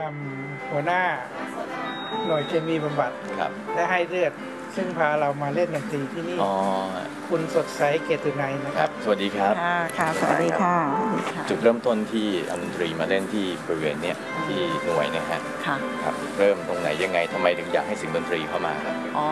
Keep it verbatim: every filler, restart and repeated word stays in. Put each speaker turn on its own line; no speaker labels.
หัวหน้าหน่วยเคมีบำบัดได้ให้เลือดซึ่งพาเรามาเล่นดนตรีที่นี่คุณสดใสเกตุไนนะครับ
สวัสดีครับ
ค่ะสวัสดีค่ะ
จุดเริ่มต้นที่เอาดนตรีมาเล่นที่บริเวณนี้ที่หน่วยนะฮะครับเริ่มตรงไหนยังไงทำไมถึงอยากให้เสียงดนตรีเข้ามาครับ
อ๋อ